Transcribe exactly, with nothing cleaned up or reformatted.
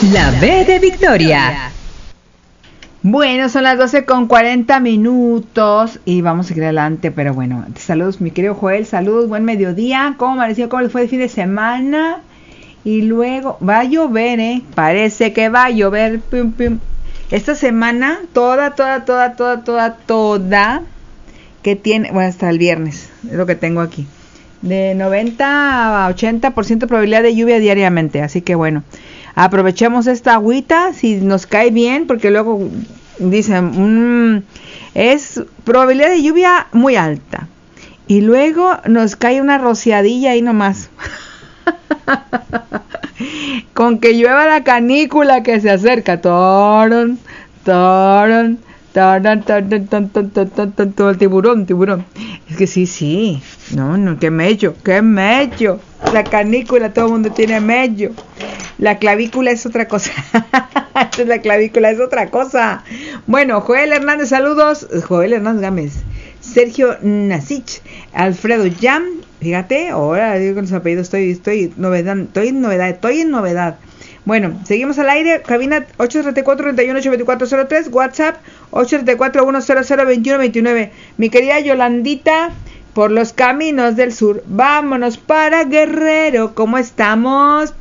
La B de Victoria. Bueno, son las doce con cuarenta minutos y vamos a seguir adelante, pero bueno, saludos mi querido Joel, saludos, buen mediodía, ¿cómo amaneció? ¿Cómo les fue el fin de semana? Y luego, va a llover, ¿eh? Parece que va a llover, pum, pum. Esta semana, toda, toda, toda, toda, toda, toda, que tiene, bueno, hasta el viernes, es lo que tengo aquí, de noventa a ochenta por ciento probabilidad de lluvia diariamente, así que bueno, aprovechemos esta agüita si nos cae bien, porque luego dicen, mmm, es probabilidad de lluvia muy alta, y luego nos cae una rociadilla ahí nomás. Con que llueva la canícula que se acerca. Toron, toron, toron, toron, toron, toron, toron, todo el tiburón, tiburón. Es que sí, sí. No, no, qué mello, qué mello. La canícula, todo el mundo tiene mello. La clavícula es otra cosa. La clavícula es otra cosa. Bueno, Joel Hernández, saludos. Joel Hernández Gámez. Sergio Nasich, Alfredo Jam, fíjate, ahora digo con los apellidos, estoy, estoy novedad, estoy en novedad, estoy en novedad. Bueno, seguimos al aire, cabina ocho tres cuatro, tres uno, ocho dos cuatro cero tres, WhatsApp ocho tres cuatro, uno cero cero, dos uno dos nueve. Mi querida Yolandita, por los caminos del sur, vámonos para Guerrero, ¿cómo estamos?